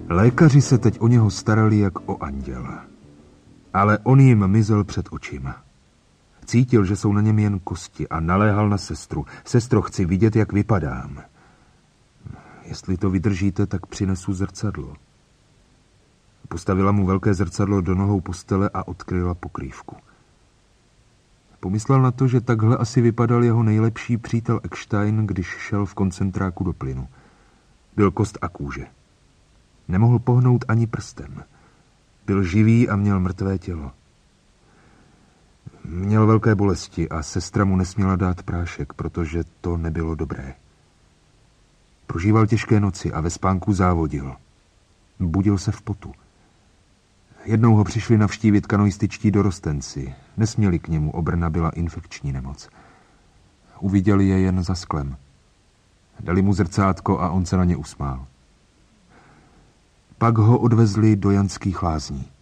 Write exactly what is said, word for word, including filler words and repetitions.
Lékaři se teď o něho starali jak o anděla. Ale on jim mizel před očima. Cítil, že jsou na něm jen kosti a naléhal na sestru. Sestro, chci vidět, jak vypadám. Jestli to vydržíte, tak přinesu zrcadlo. Postavila mu velké zrcadlo do nohou postele a odkryla pokrývku. Pomyslel na to, že takhle asi vypadal jeho nejlepší přítel Eckstein, když šel v koncentráku do plynu. Byl kost a kůže. Nemohl pohnout ani prstem. Byl živý a měl mrtvé tělo. Měl velké bolesti a sestra mu nesměla dát prášek, protože to nebylo dobré. Prožíval těžké noci a ve spánku závodil. Budil se v potu. Jednou ho přišli navštívit kanoističtí dorostenci. Nesměli k němu, obrna byla infekční nemoc. Uviděli je jen za sklem. Dali mu zrcátko a on se na ně usmál. Pak ho odvezli do Janských Lázní.